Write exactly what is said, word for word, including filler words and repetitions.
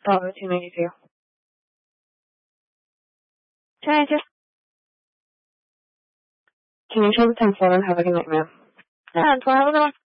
Bravo two ninety-two. two ninety-two. Can you show the ten four and have a good night, ma'am? ten four, have a good one.